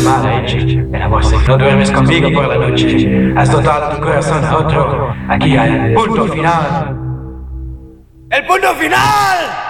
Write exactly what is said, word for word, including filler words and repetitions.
mala leche, el amor se... No duermes conmigo por la noche, has dotado tu corazón a otro. Aquí hay el punto final. ¡El punto final!